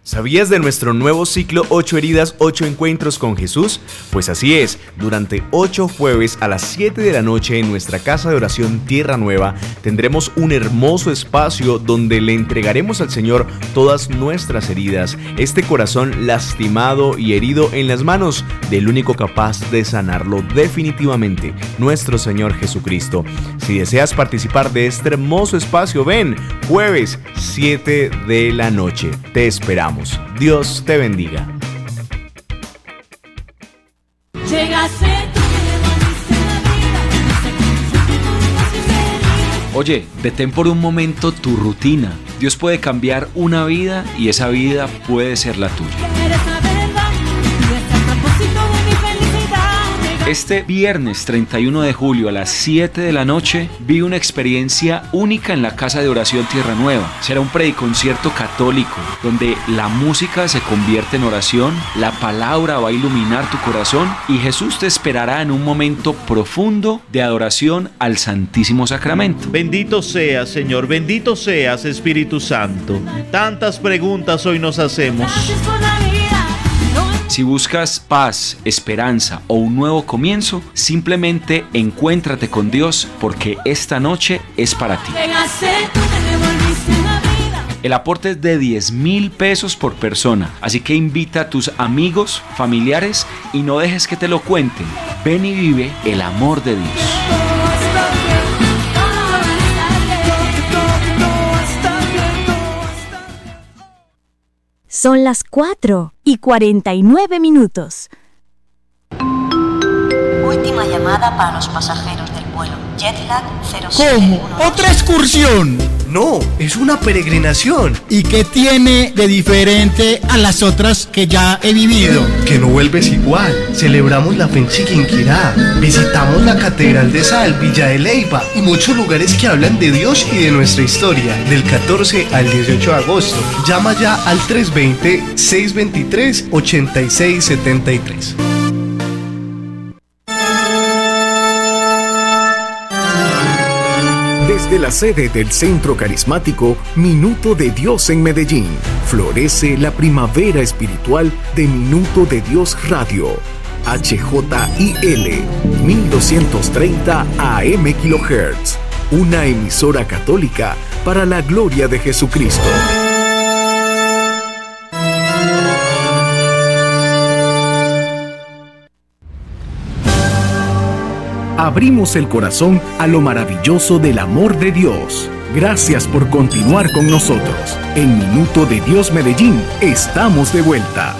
¿Sabías de nuestro nuevo ciclo 8 heridas, 8 encuentros con Jesús? Pues así es, durante 8 jueves a las 7 de la noche en nuestra casa de oración Tierra Nueva tendremos un hermoso espacio donde le entregaremos al Señor todas nuestras heridas, este corazón lastimado y herido en las manos del único capaz de sanarlo definitivamente, nuestro Señor Jesucristo. Si deseas participar de este hermoso espacio, ven, jueves 7 de la noche. Te esperamos. Dios te bendiga. Oye, detén por un momento tu rutina. Dios puede cambiar una vida y esa vida puede ser la tuya. Este viernes 31 de julio a las 7 de la noche vive una experiencia única en la Casa de Oración Tierra Nueva. Será un prediconcierto católico donde la música se convierte en oración, la palabra va a iluminar tu corazón y Jesús te esperará en un momento profundo de adoración al Santísimo Sacramento. Bendito seas, Señor, bendito seas, Espíritu Santo. Tantas preguntas hoy nos hacemos. Si buscas paz, esperanza o un nuevo comienzo, simplemente encuéntrate con Dios porque esta noche es para ti. El aporte es de 10,000 pesos por persona, así que invita a tus amigos, familiares y no dejes que te lo cuenten. Ven y vive el amor de Dios. Son las 4:49. Última llamada para los pasajeros del vuelo Jetlag 0712. ¿Cómo? ¿Otra excursión? No, es una peregrinación. ¿Y qué tiene de diferente a las otras que ya he vivido? Que no vuelves igual. Celebramos la fe en Chiquinquirá. Visitamos la Catedral de Sal, Villa de Leyva y muchos lugares que hablan de Dios y de nuestra historia. Del 14 al 18 de agosto. Llama ya al 320-623-8673. Desde la sede del Centro Carismático Minuto de Dios en Medellín, florece la primavera espiritual de Minuto de Dios Radio. HJIL 1230 AM kHz, una emisora católica para la gloria de Jesucristo. Abrimos el corazón a lo maravilloso del amor de Dios. Gracias por continuar con nosotros. En Minuto de Dios Medellín, estamos de vuelta.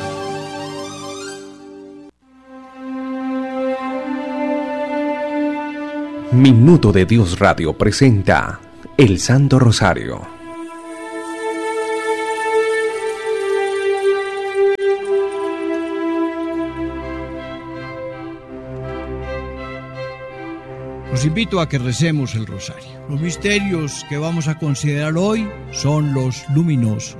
Minuto de Dios Radio presenta el Santo Rosario. Los invito a que recemos el rosario. Los misterios que vamos a considerar hoy son los luminosos.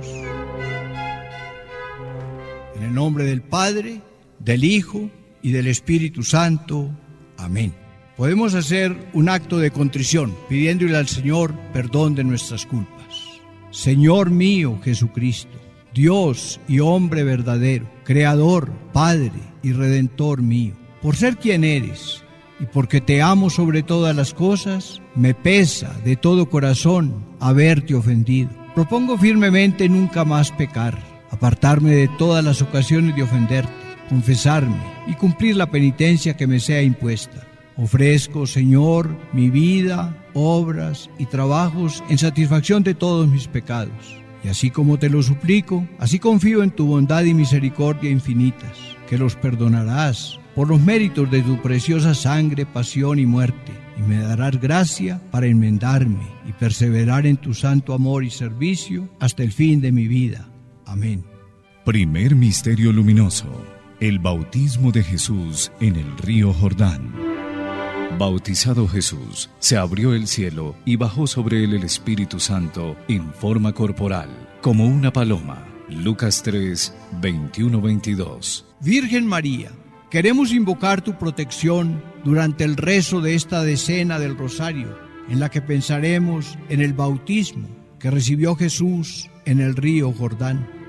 En el nombre del Padre, del Hijo y del Espíritu Santo. Amén. Podemos hacer un acto de contrición pidiéndole al Señor perdón de nuestras culpas. Señor mío Jesucristo, Dios y hombre verdadero, Creador, Padre y Redentor mío, por ser quien eres y porque te amo sobre todas las cosas, me pesa de todo corazón haberte ofendido. Propongo firmemente nunca más pecar, apartarme de todas las ocasiones de ofenderte, confesarme y cumplir la penitencia que me sea impuesta. Ofrezco, Señor, mi vida, obras y trabajos en satisfacción de todos mis pecados. Y así como te lo suplico, así confío en tu bondad y misericordia infinitas, que los perdonarás por los méritos de tu preciosa sangre, pasión y muerte, y me darás gracia para enmendarme y perseverar en tu santo amor y servicio hasta el fin de mi vida. Amén. Primer misterio luminoso: el bautismo de Jesús en el río Jordán. Bautizado Jesús, se abrió el cielo y bajó sobre él el Espíritu Santo en forma corporal, como una paloma. Lucas 3, 21-22. Virgen María, queremos invocar tu protección durante el rezo de esta decena del Rosario, en la que pensaremos en el bautismo que recibió Jesús en el río Jordán.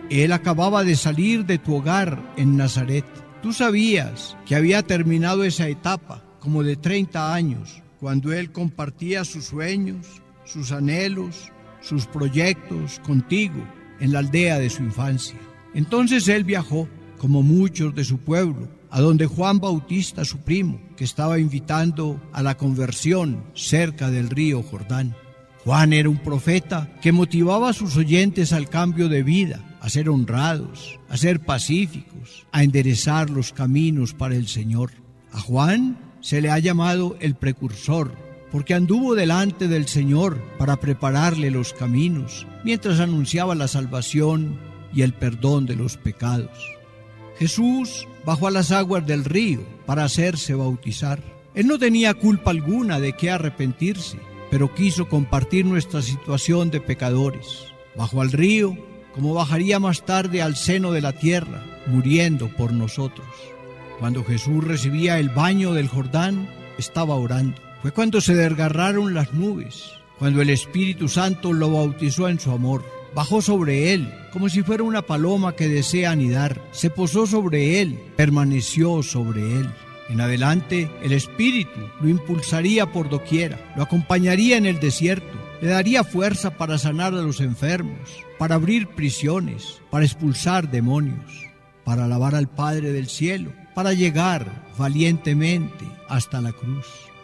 Él acababa de salir de tu hogar en Nazaret. Tú sabías que había terminado esa etapa, como de 30 años, cuando Él compartía sus sueños, sus anhelos, sus proyectos contigo en la aldea de su infancia. Entonces Él viajó, como muchos de su pueblo, a donde Juan Bautista, su primo, que estaba invitando a la conversión cerca del río Jordán. Juan era un profeta que motivaba a sus oyentes al cambio de vida, a ser honrados, a ser pacíficos, a enderezar los caminos para el Señor. A Juan se le ha llamado el precursor, porque anduvo delante del Señor para prepararle los caminos, mientras anunciaba la salvación y el perdón de los pecados. Jesús bajó a las aguas del río para hacerse bautizar. Él no tenía culpa alguna de qué arrepentirse, pero quiso compartir nuestra situación de pecadores. Bajó al río, como bajaría más tarde al seno de la tierra, muriendo por nosotros. Cuando Jesús recibía el baño del Jordán, estaba orando. Fue cuando se desgarraron las nubes, cuando el Espíritu Santo lo bautizó en su amor. Bajó sobre él, como si fuera una paloma que desea anidar. Se posó sobre él, permaneció sobre él. En adelante, el Espíritu lo impulsaría por doquiera, lo acompañaría en el desierto, le daría fuerza para sanar a los enfermos, para abrir prisiones, para expulsar demonios, para alabar al Padre del cielo, para llegar valientemente hasta la cruz.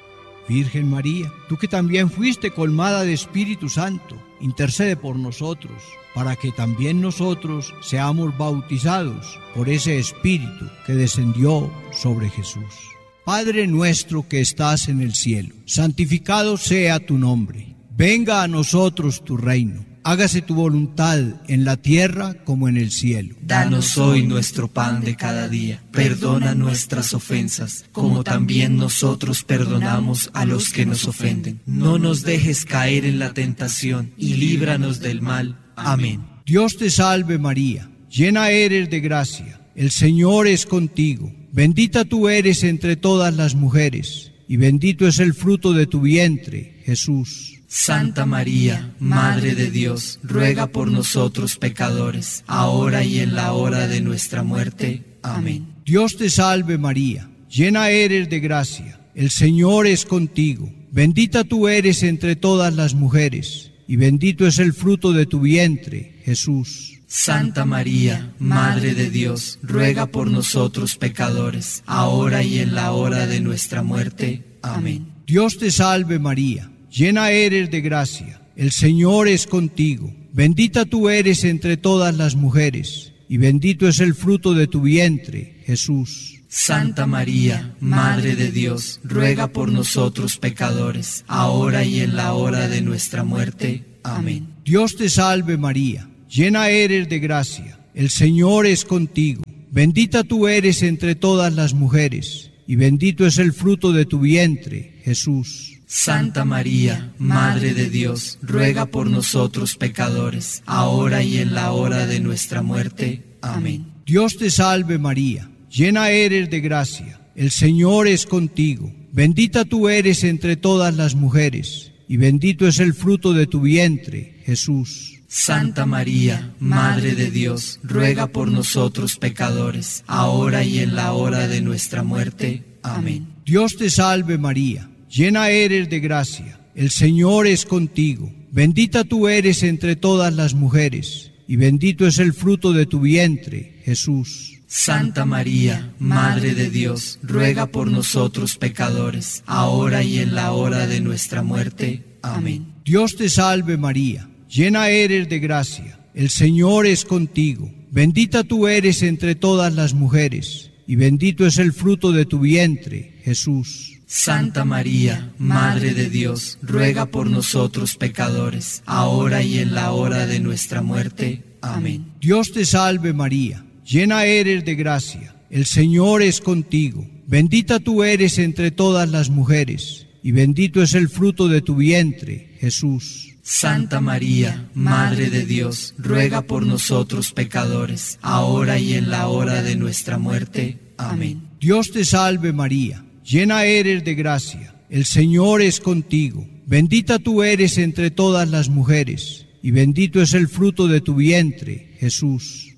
Virgen María, tú que también fuiste colmada de Espíritu Santo, intercede por nosotros, para que también nosotros seamos bautizados por ese Espíritu que descendió sobre Jesús. Padre nuestro que estás en el cielo, santificado sea tu nombre. Venga a nosotros tu reino. Hágase tu voluntad en la tierra como en el cielo. Danos hoy nuestro pan de cada día. Perdona nuestras ofensas, como también nosotros perdonamos a los que nos ofenden. No nos dejes caer en la tentación y líbranos del mal. Amén. Dios te salve María, llena eres de gracia. El Señor es contigo. Bendita tú eres entre todas las mujeres, y bendito es el fruto de tu vientre, Jesús. Santa María, Madre de Dios, ruega por nosotros pecadores, ahora y en la hora de nuestra muerte. Amén. Dios te salve María, llena eres de gracia, el Señor es contigo. Bendita tú eres entre todas las mujeres, y bendito es el fruto de tu vientre, Jesús. Santa María, Madre de Dios, ruega por nosotros pecadores, ahora y en la hora de nuestra muerte. Amén. Dios te salve María, llena eres de gracia, el Señor es contigo. Bendita tú eres entre todas las mujeres, y bendito es el fruto de tu vientre, Jesús. Santa María, Madre de Dios, ruega por nosotros pecadores, ahora y en la hora de nuestra muerte. Amén. Dios te salve María, llena eres de gracia, el Señor es contigo. Bendita tú eres entre todas las mujeres, y bendito es el fruto de tu vientre, Jesús. Santa María, Madre de Dios, ruega por nosotros pecadores, ahora y en la hora de nuestra muerte. Amén. Dios te salve María, llena eres de gracia, el Señor es contigo. Bendita tú eres entre todas las mujeres, y bendito es el fruto de tu vientre, Jesús. Santa María, Madre de Dios, ruega por nosotros pecadores, ahora y en la hora de nuestra muerte. Amén. Dios te salve María, llena eres de gracia, el Señor es contigo. Bendita tú eres entre todas las mujeres, y bendito es el fruto de tu vientre, Jesús. Santa María, Madre de Dios, ruega por nosotros pecadores, ahora y en la hora de nuestra muerte. Amén. Dios te salve María, llena eres de gracia, el Señor es contigo. Bendita tú eres entre todas las mujeres, y bendito es el fruto de tu vientre, Jesús. Santa María, Madre de Dios, ruega por nosotros pecadores, ahora y en la hora de nuestra muerte. Amén. Dios te salve María, llena eres de gracia, el Señor es contigo. Bendita tú eres entre todas las mujeres, y bendito es el fruto de tu vientre, Jesús. Santa María, Madre de Dios, ruega por nosotros pecadores, ahora y en la hora de nuestra muerte. Amén. Dios te salve María, llena eres de gracia, el Señor es contigo. Bendita tú eres entre todas las mujeres, y bendito es el fruto de tu vientre, Jesús.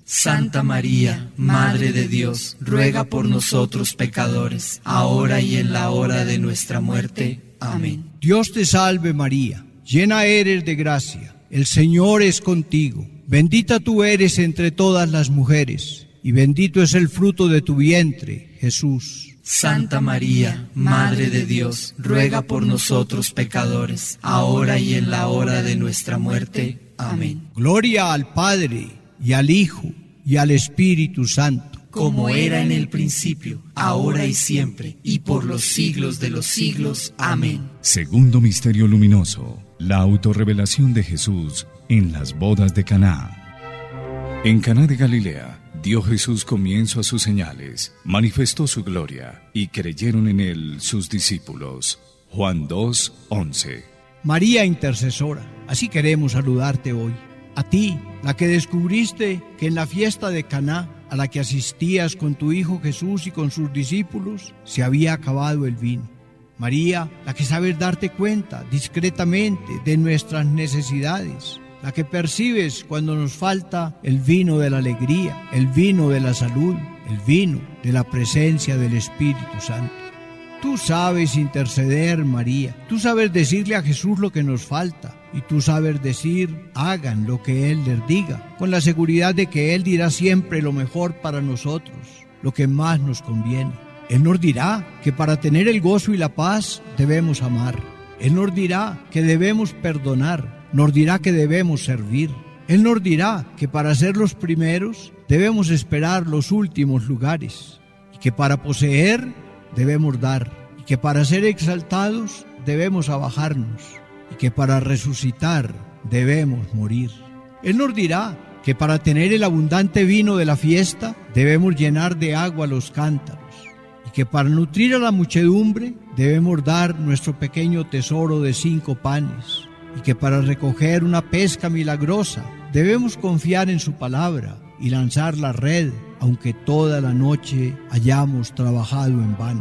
Santa María, Madre de Dios, ruega por nosotros pecadores, ahora y en la hora de nuestra muerte. Amén. Dios te salve María, llena eres de gracia, el Señor es contigo. Bendita tú eres entre todas las mujeres, y bendito es el fruto de tu vientre, Jesús. Santa María, Madre de Dios, ruega por nosotros pecadores, ahora y en la hora de nuestra muerte. Amén. Gloria al Padre, y al Hijo, y al Espíritu Santo. Como era en el principio, ahora y siempre, y por los siglos de los siglos. Amén. Segundo misterio luminoso, la autorrevelación de Jesús en las bodas de Caná. En Caná de Galilea, dio Jesús comienzo a sus señales, manifestó su gloria, y creyeron en él sus discípulos. Juan 2:11. María intercesora, así queremos saludarte hoy. A ti, la que descubriste que en la fiesta de Caná, a la que asistías con tu Hijo Jesús y con sus discípulos, se había acabado el vino. María, la que sabes darte cuenta discretamente de nuestras necesidades, la que percibes cuando nos falta el vino de la alegría, el vino de la salud, el vino de la presencia del Espíritu Santo. Tú sabes interceder, María. Tú sabes decirle a Jesús lo que nos falta. Y tú sabes decir, hagan lo que Él les diga, con la seguridad de que Él dirá siempre lo mejor para nosotros, lo que más nos conviene. Él nos dirá que para tener el gozo y la paz debemos amar. Él nos dirá que debemos perdonar. Nos dirá que debemos servir. Él nos dirá que para ser los primeros debemos esperar los últimos lugares. Y que para poseer debemos dar, y que para ser exaltados debemos abajarnos, y que para resucitar debemos morir. Él nos dirá que para tener el abundante vino de la fiesta debemos llenar de agua los cántaros, y que para nutrir a la muchedumbre debemos dar nuestro pequeño tesoro de 5 panes, y que para recoger una pesca milagrosa debemos confiar en su palabra y lanzar la red, aunque toda la noche hayamos trabajado en vano.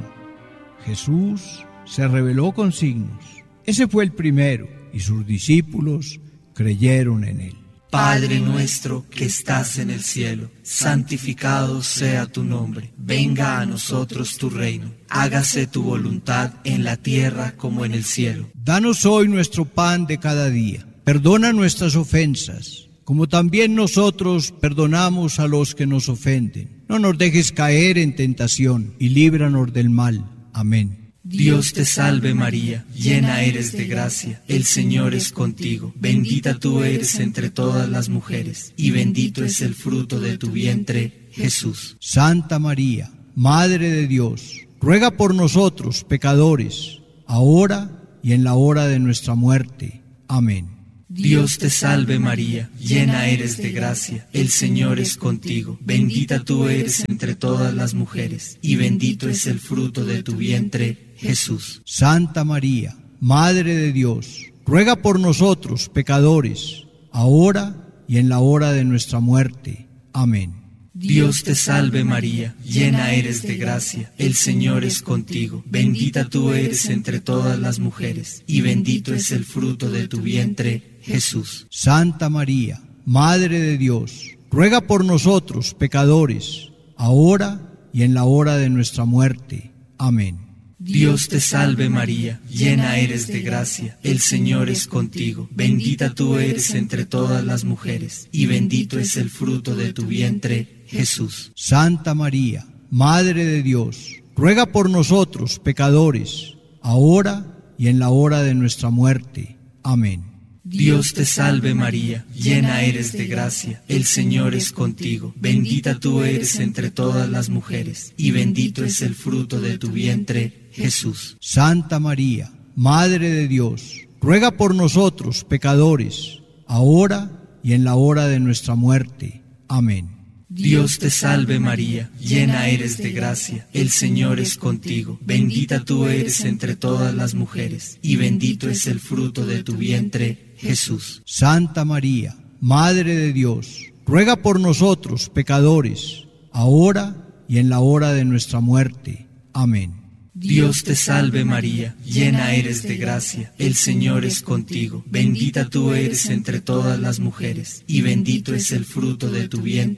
Jesús se reveló con signos. Ese fue el primero, y sus discípulos creyeron en él. Padre nuestro que estás en el cielo, santificado sea tu nombre. Venga a nosotros tu reino. Hágase tu voluntad en la tierra como en el cielo. Danos hoy nuestro pan de cada día. Perdona nuestras ofensas, como también nosotros perdonamos a los que nos ofenden. No nos dejes caer en tentación, y líbranos del mal. Amén. Dios te salve María, llena eres de gracia, el Señor es contigo. Bendita tú eres entre todas las mujeres, y bendito es el fruto de tu vientre, Jesús. Santa María, Madre de Dios, ruega por nosotros pecadores, ahora y en la hora de nuestra muerte. Amén. Dios te salve María, llena eres de gracia, el Señor es contigo. Bendita tú eres entre todas las mujeres, y bendito es el fruto de tu vientre, Jesús. Santa María, Madre de Dios, ruega por nosotros pecadores, ahora y en la hora de nuestra muerte. Amén. Dios te salve María, llena eres de gracia, el Señor es contigo. Bendita tú eres entre todas las mujeres, y bendito es el fruto de tu vientre, Jesús. Santa María, Madre de Dios, ruega por nosotros pecadores, ahora y en la hora de nuestra muerte. Amén. Dios te salve María, llena eres de gracia, el Señor es contigo. Bendita tú eres entre todas las mujeres, y bendito es el fruto de tu vientre, Jesús. Santa María, Madre de Dios, ruega por nosotros pecadores, ahora y en la hora de nuestra muerte. Amén. Dios te salve María, llena eres de gracia, el Señor es contigo. Bendita tú eres entre todas las mujeres, y bendito es el fruto de tu vientre, Jesús. Santa María, Madre de Dios, ruega por nosotros pecadores, ahora y en la hora de nuestra muerte. Amén. Dios te salve María, llena eres de gracia, el Señor es contigo. Bendita tú eres entre todas las mujeres, y bendito es el fruto de tu vientre, Jesús. Santa María, Madre de Dios, ruega por nosotros pecadores, ahora y en la hora de nuestra muerte. Amén. Dios te salve María, llena eres de gracia, el Señor es contigo. Bendita tú eres entre todas las mujeres, y bendito es el fruto de tu vientre,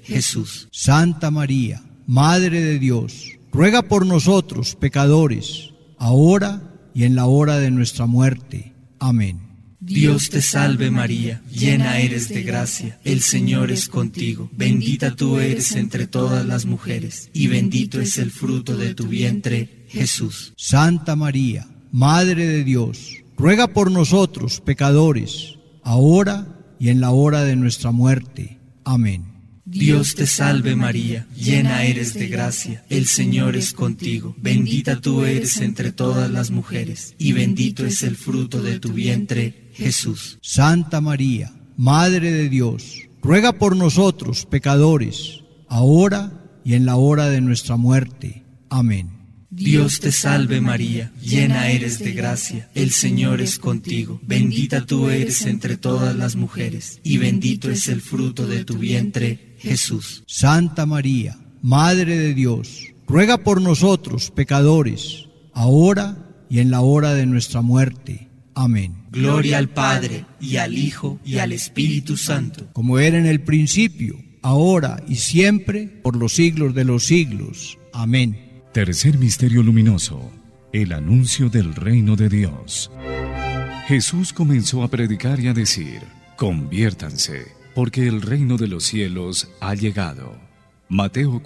Jesús. Santa María, Madre de Dios, ruega por nosotros pecadores, ahora y en la hora de nuestra muerte. Amén. Dios te salve María, llena eres de gracia, el Señor es contigo, bendita tú eres entre todas las mujeres, y bendito es el fruto de tu vientre, Jesús. Santa María, Madre de Dios, ruega por nosotros pecadores, ahora y en la hora de nuestra muerte. Amén. Dios te salve María, llena eres de gracia, el Señor es contigo, bendita tú eres entre todas las mujeres, y bendito es el fruto de tu vientre, Jesús. Santa María, Madre de Dios, ruega por nosotros pecadores, ahora y en la hora de nuestra muerte. Amén. Dios te salve María, llena eres de gracia, el Señor es contigo, bendita tú eres entre todas las mujeres, y bendito es el fruto de tu vientre, Jesús. Santa María, Madre de Dios, ruega por nosotros pecadores, ahora y en la hora de nuestra muerte. Amén. Gloria al Padre, y al Hijo, y al Espíritu Santo. Como era en el principio, ahora y siempre, por los siglos de los siglos. Amén. Tercer misterio luminoso, el anuncio del reino de Dios. Jesús comenzó a predicar y a decir: conviértanse, porque el reino de los cielos ha llegado. Mateo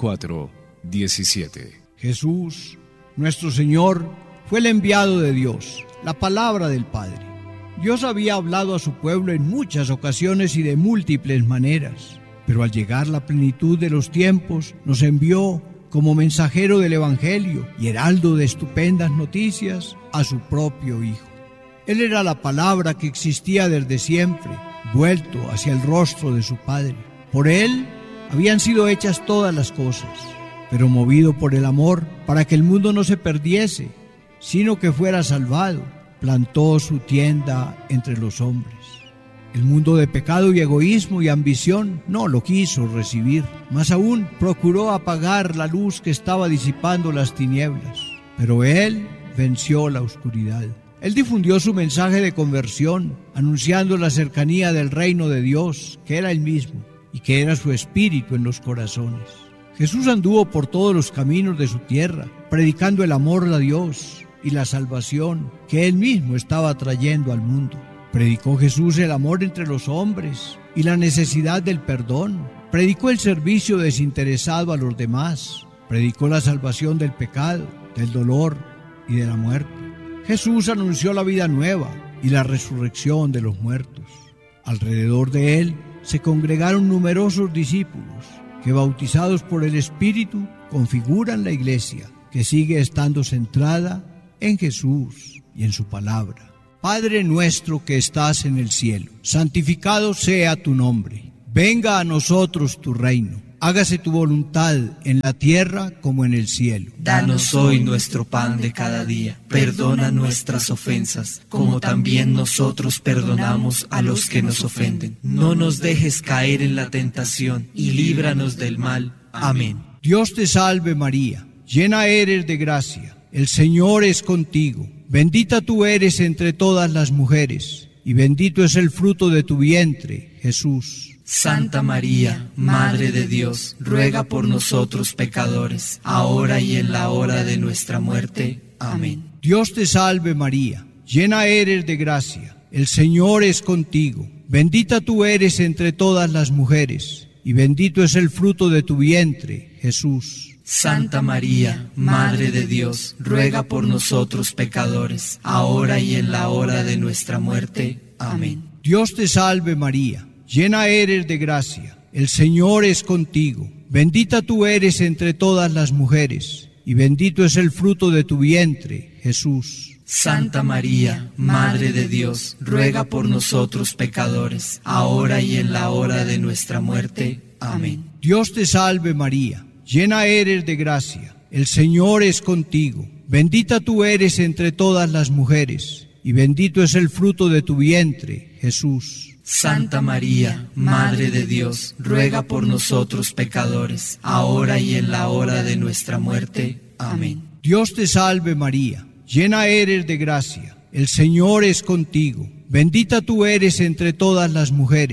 4:17. Jesús, nuestro Señor, fue el enviado de Dios, la palabra del Padre. Dios había hablado a su pueblo en muchas ocasiones y de múltiples maneras, pero al llegar la plenitud de los tiempos, nos envió como mensajero del Evangelio y heraldo de estupendas noticias a su propio Hijo. Él era la palabra que existía desde siempre, vuelto hacia el rostro de su Padre. Por Él habían sido hechas todas las cosas, pero movido por el amor, para que el mundo no se perdiese, sino que fuera salvado, plantó su tienda entre los hombres. El mundo de pecado y egoísmo y ambición no lo quiso recibir. Más aún, procuró apagar la luz que estaba disipando las tinieblas. Pero Él venció la oscuridad. Él difundió su mensaje de conversión, anunciando la cercanía del reino de Dios, que era Él mismo, y que era su espíritu en los corazones. Jesús anduvo por todos los caminos de su tierra, predicando el amor a Dios y la salvación que Él mismo estaba trayendo al mundo. Predicó Jesús el amor entre los hombres y la necesidad del perdón. Predicó el servicio desinteresado a los demás. Predicó la salvación del pecado, del dolor y de la muerte. Jesús anunció la vida nueva y la resurrección de los muertos. Alrededor de Él se congregaron numerosos discípulos que, bautizados por el Espíritu, configuran la iglesia, que sigue estando centrada en Jesús y en su palabra. Padre nuestro que estás en el cielo, santificado sea tu nombre. Venga a nosotros tu reino. Hágase tu voluntad en la tierra como en el cielo. Danos hoy nuestro pan de cada día. Perdona nuestras ofensas, como también nosotros perdonamos a los que nos ofenden. No nos dejes caer en la tentación y líbranos del mal. Amén. Dios te salve María, llena eres de gracia. El Señor es contigo. Bendita tú eres entre todas las mujeres, y bendito es el fruto de tu vientre, Jesús. Santa María, Madre de Dios, ruega por nosotros pecadores, ahora y en la hora de nuestra muerte. Amén. Dios te salve María, llena eres de gracia. El Señor es contigo. Bendita tú eres entre todas las mujeres, y bendito es el fruto de tu vientre, Jesús. Santa María, Madre de Dios, ruega por nosotros pecadores, ahora y en la hora de nuestra muerte. Amén. Dios te salve María, llena eres de gracia. El Señor es contigo. Bendita tú eres entre todas las mujeres, y bendito es el fruto de tu vientre, Jesús. Santa María, Madre de Dios, ruega por nosotros pecadores, ahora y en la hora de nuestra muerte. Amén. Dios te salve María, llena eres de gracia. El Señor es contigo. Bendita tú eres entre todas las mujeres, y bendito es el fruto de tu vientre, Jesús. Santa María, Madre de Dios, ruega por nosotros pecadores, ahora y en la hora de nuestra muerte. Amén. Dios te salve María, llena eres de gracia. El Señor es contigo. Bendita tú eres entre todas las mujeres,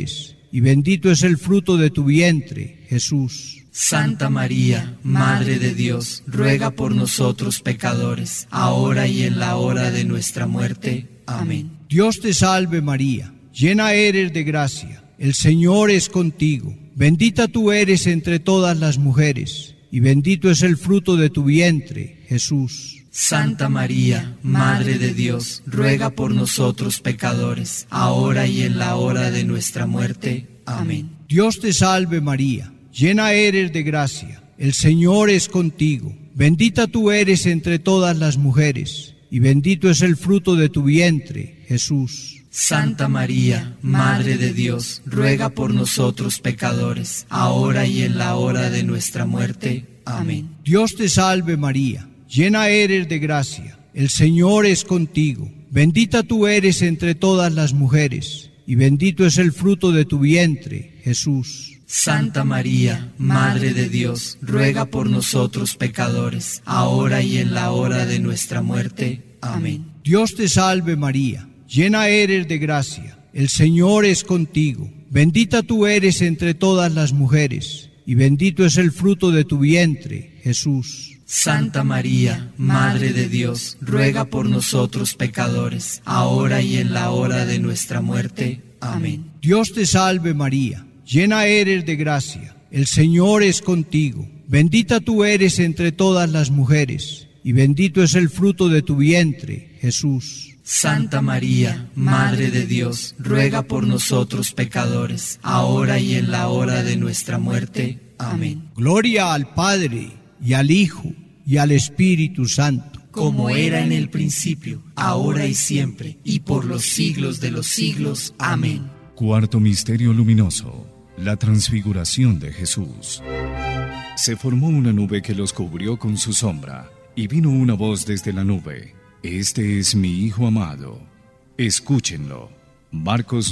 y bendito es el fruto de tu vientre, Jesús. Santa María, Madre de Dios, ruega por nosotros pecadores, ahora y en la hora de nuestra muerte. Amén. Dios te salve María, llena eres de gracia, el Señor es contigo. Bendita tú eres entre todas las mujeres, y bendito es el fruto de tu vientre, Jesús. Santa María, Madre de Dios, ruega por nosotros pecadores, ahora y en la hora de nuestra muerte. Amén. Dios te salve María, llena eres de gracia, el Señor es contigo. Bendita tú eres entre todas las mujeres, y bendito es el fruto de tu vientre, Jesús. Santa María, Madre de Dios, ruega por nosotros pecadores, ahora y en la hora de nuestra muerte. Amén. Dios te salve María, llena eres de gracia, el Señor es contigo. Bendita tú eres entre todas las mujeres, y bendito es el fruto de tu vientre, Jesús. Santa María, Madre de Dios, ruega por nosotros pecadores, ahora y en la hora de nuestra muerte. Amén. Dios te salve María, llena eres de gracia, el Señor es contigo. Bendita tú eres entre todas las mujeres, y bendito es el fruto de tu vientre, Jesús. Santa María, Madre de Dios, ruega por nosotros pecadores, ahora y en la hora de nuestra muerte. Amén. Dios te salve María, llena eres de gracia, el Señor es contigo. Bendita tú eres entre todas las mujeres, y bendito es el fruto de tu vientre, Jesús. Santa María, Madre de Dios, ruega por nosotros pecadores, ahora y en la hora de nuestra muerte. Amén. Gloria al Padre, y al Hijo, y al Espíritu Santo. Como era en el principio, ahora y siempre, y por los siglos de los siglos. Amén. Cuarto misterio luminoso, la transfiguración de Jesús. Se formó una nube que los cubrió con su sombra, y vino una voz desde la nube: Este es mi Hijo amado, escúchenlo. Marcos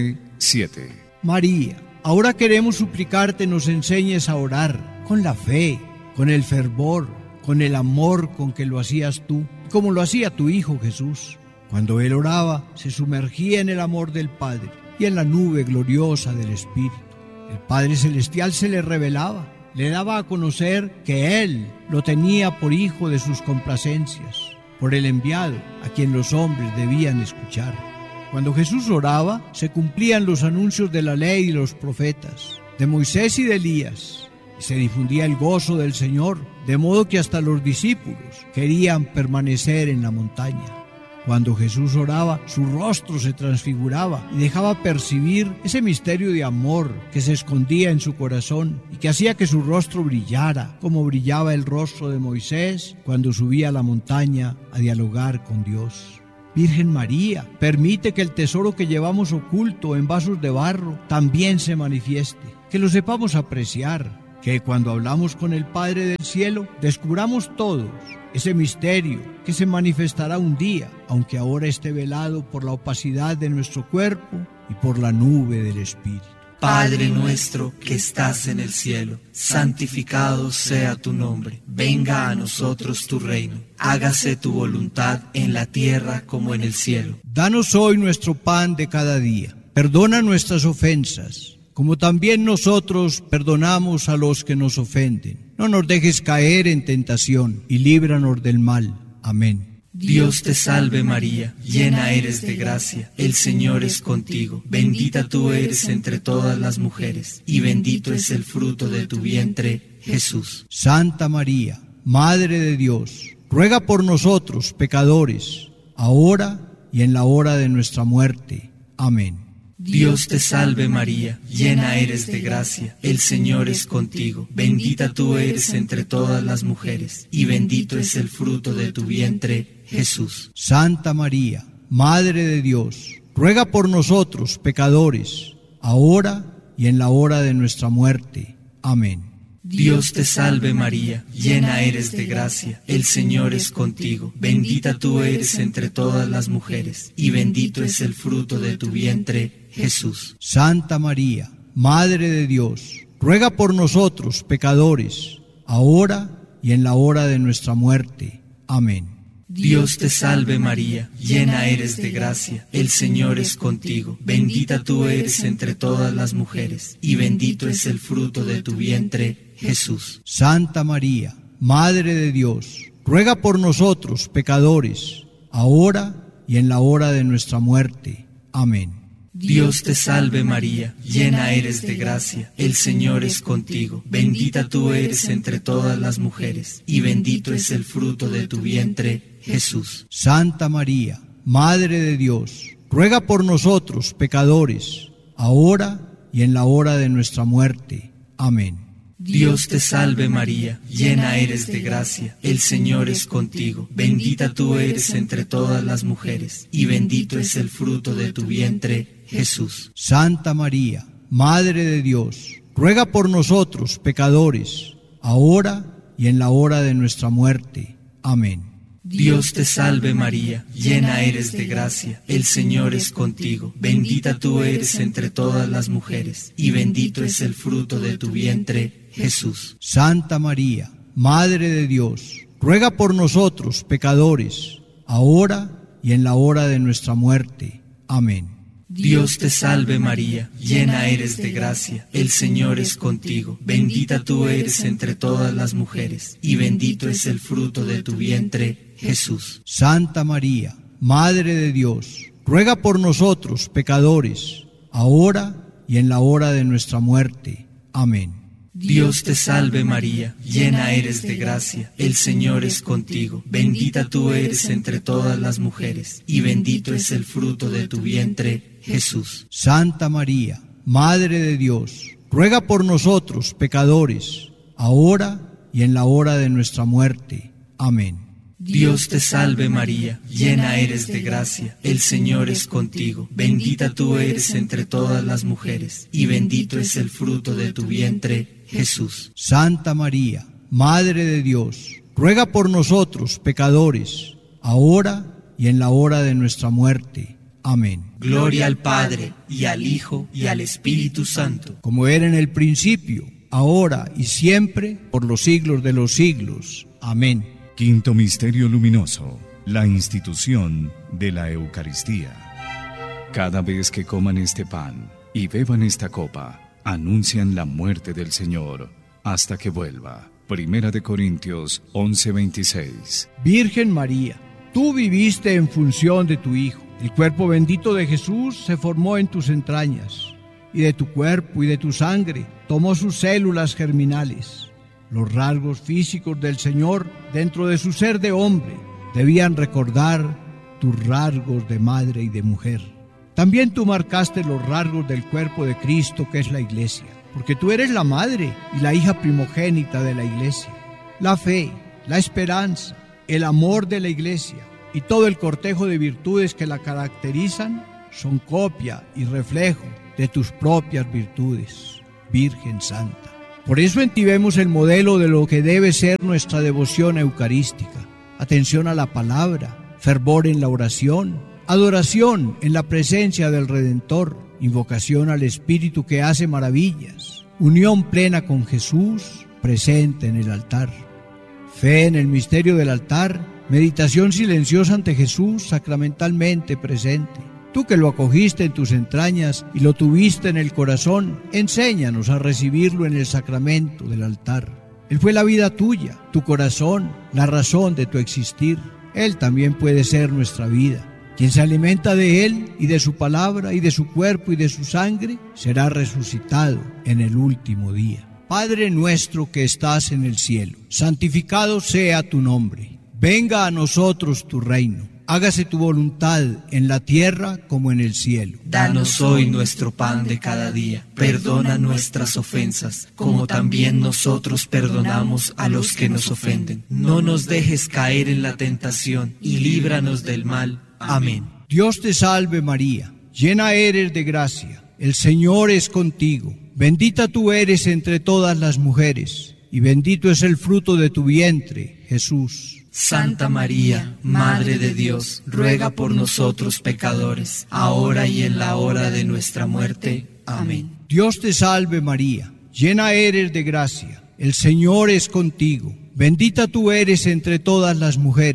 9:7. María, ahora queremos suplicarte nos enseñes a orar con la fe, con el fervor, con el amor con que lo hacías tú, como lo hacía tu Hijo Jesús. Cuando Él oraba, se sumergía en el amor del Padre y en la nube gloriosa del Espíritu. El Padre Celestial se le revelaba, le daba a conocer que Él lo tenía por hijo de sus complacencias, por el enviado a quien los hombres debían escuchar. Cuando Jesús oraba, se cumplían los anuncios de la ley y los profetas, de Moisés y de Elías, y se difundía el gozo del Señor, de modo que hasta los discípulos querían permanecer en la montaña. Cuando Jesús oraba, su rostro se transfiguraba y dejaba percibir ese misterio de amor que se escondía en su corazón y que hacía que su rostro brillara, como brillaba el rostro de Moisés cuando subía a la montaña a dialogar con Dios. Virgen María, permite que el tesoro que llevamos oculto en vasos de barro también se manifieste, que lo sepamos apreciar, que cuando hablamos con el Padre del cielo descubramos todos ese misterio que se manifestará un día, aunque ahora esté velado por la opacidad de nuestro cuerpo y por la nube del Espíritu. Padre nuestro que estás en el cielo, santificado sea tu nombre. Venga a nosotros tu reino. Hágase tu voluntad en la tierra como en el cielo. Danos hoy nuestro pan de cada día. Perdona nuestras ofensas, como también nosotros perdonamos a los que nos ofenden. No nos dejes caer en tentación y líbranos del mal. Amén. Dios te salve María, llena eres de gracia, el Señor es contigo. Bendita tú eres entre todas las mujeres, y bendito es el fruto de tu vientre, Jesús. Santa María, Madre de Dios, ruega por nosotros pecadores, ahora y en la hora de nuestra muerte. Amén. Dios te salve María, llena eres de gracia, el Señor es contigo. Bendita tú eres entre todas las mujeres, y bendito es el fruto de tu vientre, Jesús. Santa María, Madre de Dios, ruega por nosotros pecadores, ahora y en la hora de nuestra muerte. Amén. Dios te salve María, llena eres de gracia, el Señor es contigo. Bendita tú eres entre todas las mujeres, y bendito es el fruto de tu vientre, Jesús. Santa María, Madre de Dios, ruega por nosotros pecadores, ahora y en la hora de nuestra muerte. Amén. Dios te salve María, llena eres de gracia, el Señor es contigo, bendita tú eres entre todas las mujeres, y bendito es el fruto de tu vientre, Jesús. Santa María, Madre de Dios, ruega por nosotros pecadores, ahora y en la hora de nuestra muerte. Amén. Dios te salve María, llena eres de gracia, el Señor es contigo, bendita tú eres entre todas las mujeres, y bendito es el fruto de tu vientre, Jesús. Santa María, Madre de Dios, ruega por nosotros pecadores, ahora y en la hora de nuestra muerte. Amén. Dios te salve María, llena eres de gracia, el Señor es contigo, bendita tú eres entre todas las mujeres, y bendito es el fruto de tu vientre, Jesús. Santa María, Madre de Dios, ruega por nosotros pecadores, ahora y en la hora de nuestra muerte. Amén. Dios te salve María, llena eres de gracia, el Señor es contigo, bendita tú eres entre todas las mujeres, y bendito es el fruto de tu vientre, Jesús. Santa María, Madre de Dios, ruega por nosotros pecadores, ahora y en la hora de nuestra muerte. Amén. Dios te salve María, llena eres de gracia, el Señor es contigo, bendita tú eres entre todas las mujeres, y bendito es el fruto de tu vientre, Jesús. Santa María, Madre de Dios, ruega por nosotros pecadores, ahora y en la hora de nuestra muerte. Amén. Dios te salve María, llena eres de gracia, el Señor es contigo, bendita tú eres entre todas las mujeres, y bendito es el fruto de tu vientre, Jesús. Santa María, Madre de Dios, ruega por nosotros pecadores, ahora y en la hora de nuestra muerte. Amén. Dios te salve María, llena eres de gracia, el Señor es contigo, bendita tú eres entre todas las mujeres, y bendito es el fruto de tu vientre, Jesús. Santa María, Madre de Dios, ruega por nosotros pecadores, ahora y en la hora de nuestra muerte. Amén. Gloria al Padre, y al Hijo, y al Espíritu Santo. Como era en el principio, ahora y siempre, por los siglos de los siglos. Amén. Quinto misterio luminoso, la institución de la Eucaristía. Cada vez que coman este pan y beban esta copa, anuncian la muerte del Señor hasta que vuelva. Primera de Corintios 11:26. Virgen María, tú viviste en función de tu Hijo. El cuerpo bendito de Jesús se formó en tus entrañas, y de tu cuerpo y de tu sangre tomó sus células germinales. Los rasgos físicos del Señor dentro de su ser de hombre debían recordar tus rasgos de madre y de mujer. También tú marcaste los rasgos del cuerpo de Cristo, que es la Iglesia, porque tú eres la madre y la hija primogénita de la Iglesia. La fe, la esperanza, el amor de la Iglesia y todo el cortejo de virtudes que la caracterizan son copia y reflejo de tus propias virtudes, Virgen Santa. Por eso en ti vemos el modelo de lo que debe ser nuestra devoción eucarística: atención a la palabra, fervor en la oración, adoración en la presencia del Redentor, invocación al Espíritu que hace maravillas, unión plena con Jesús presente en el altar, fe en el misterio del altar, meditación silenciosa ante Jesús sacramentalmente presente. Tú que lo acogiste en tus entrañas y lo tuviste en el corazón, enséñanos a recibirlo en el sacramento del altar. Él fue la vida tuya, tu corazón, la razón de tu existir. Él también puede ser nuestra vida. Quien se alimenta de Él y de su palabra y de su cuerpo y de su sangre, será resucitado en el último día. Padre nuestro que estás en el cielo, santificado sea tu nombre. Venga a nosotros tu reino. Hágase tu voluntad en la tierra como en el cielo. Danos hoy nuestro pan de cada día. Perdona nuestras ofensas, como también nosotros perdonamos a los que nos ofenden. No nos dejes caer en la tentación y líbranos del mal. Amén. Dios te salve María, llena eres de gracia. El Señor es contigo. Bendita tú eres entre todas las mujeres, y bendito es el fruto de tu vientre, Jesús. Santa María, Madre de Dios, ruega por nosotros pecadores, ahora y en la hora de nuestra muerte. Amén. Dios te salve María, llena eres de gracia, el Señor es contigo. Bendita tú eres entre todas las mujeres,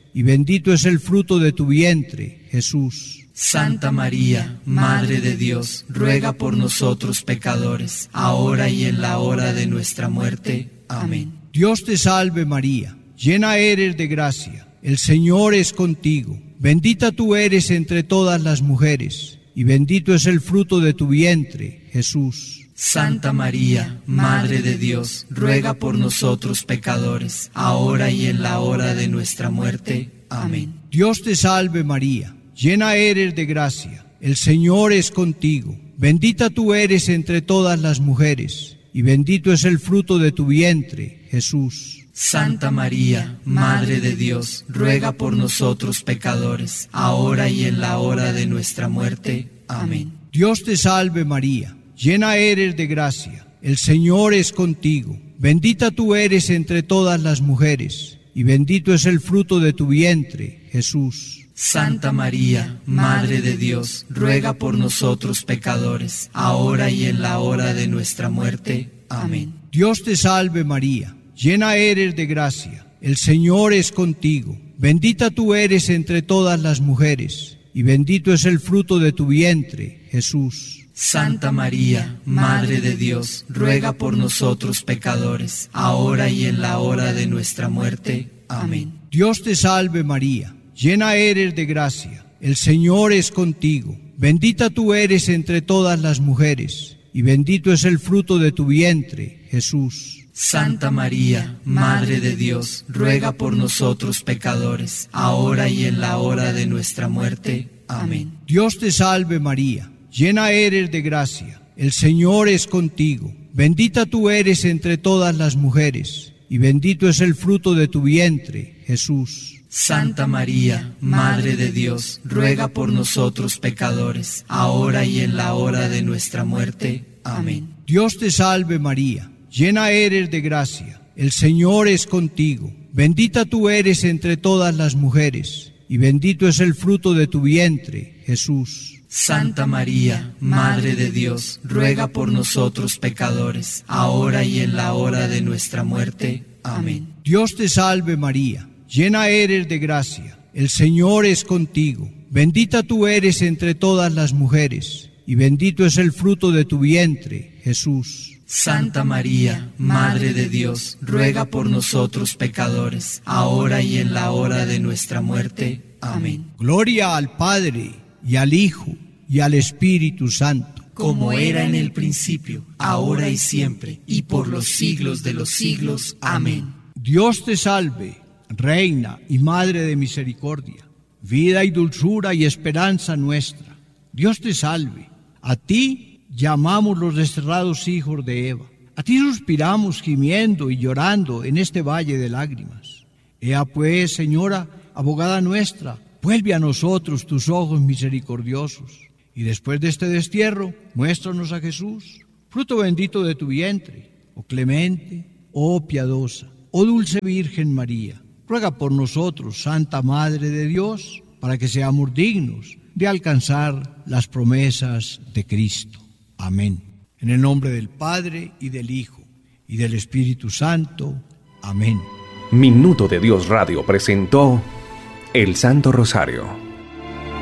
y bendito es el fruto de tu vientre, Jesús. Santa María, Madre de Dios, ruega por nosotros pecadores, ahora y en la hora de nuestra muerte. Amén. Dios te salve María, llena eres de gracia, el Señor es contigo. Bendita tú eres entre todas las mujeres, y bendito es el fruto de tu vientre, Jesús. Santa María, Madre de Dios, ruega por nosotros pecadores, ahora y en la hora de nuestra muerte. Amén. Dios te salve María, llena eres de gracia, el Señor es contigo. Bendita tú eres entre todas las mujeres, y bendito es el fruto de tu vientre, Jesús. Santa María, Madre de Dios, ruega por nosotros pecadores, ahora y en la hora de nuestra muerte. Amén. Dios te salve María, llena eres de gracia, el Señor es contigo. Bendita tú eres entre todas las mujeres, y bendito es el fruto de tu vientre, Jesús. Santa María, Madre de Dios, ruega por nosotros pecadores, ahora y en la hora de nuestra muerte. Amén. Dios te salve María, llena eres de gracia, el Señor es contigo. Bendita tú eres entre todas las mujeres, y bendito es el fruto de tu vientre, Jesús. Santa María, Madre de Dios, ruega por nosotros pecadores, ahora y en la hora de nuestra muerte. Amén. Dios te salve María, llena eres de gracia, el Señor es contigo. Bendita tú eres entre todas las mujeres, y bendito es el fruto de tu vientre, Jesús. Santa María, Madre de Dios, ruega por nosotros pecadores, ahora y en la hora de nuestra muerte. Amén. Dios te salve María, llena eres de gracia, el Señor es contigo. Bendita tú eres entre todas las mujeres, y bendito es el fruto de tu vientre, Jesús. Santa María, Madre de Dios, ruega por nosotros pecadores, ahora y en la hora de nuestra muerte. Amén. Dios te salve María, llena eres de gracia, el Señor es contigo. Bendita tú eres entre todas las mujeres, y bendito es el fruto de tu vientre, Jesús. Santa María, Madre de Dios, ruega por nosotros pecadores, ahora y en la hora de nuestra muerte. Amén. Dios te salve María, llena eres de gracia, el Señor es contigo. Bendita tú eres entre todas las mujeres, y bendito es el fruto de tu vientre, Jesús. Santa María, Madre de Dios, ruega por nosotros pecadores, ahora y en la hora de nuestra muerte. Amén. Gloria al Padre, y al Hijo, y al Espíritu Santo. Como era en el principio, ahora y siempre, y por los siglos de los siglos. Amén. Dios te salve, Reina y Madre de misericordia, vida y dulzura y esperanza nuestra. Dios te salve, a ti llamamos los desterrados hijos de Eva. A ti suspiramos gimiendo y llorando en este valle de lágrimas. Ea pues, Señora, abogada nuestra, vuelve a nosotros tus ojos misericordiosos, y después de este destierro, muéstranos a Jesús, fruto bendito de tu vientre. Oh clemente, oh piadosa, oh dulce Virgen María, ruega por nosotros, Santa Madre de Dios, para que seamos dignos de alcanzar las promesas de Cristo. Amén. En el nombre del Padre, y del Hijo, y del Espíritu Santo. Amén. Minuto de Dios Radio presentó El Santo Rosario.